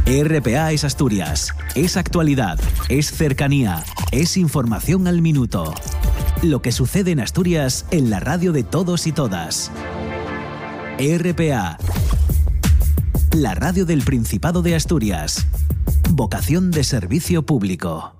RPA es Asturias, es actualidad, es cercanía, es información al minuto. Lo que sucede en Asturias en la radio de todos y todas. RPA, la radio del Principado de Asturias. Vocación de servicio público.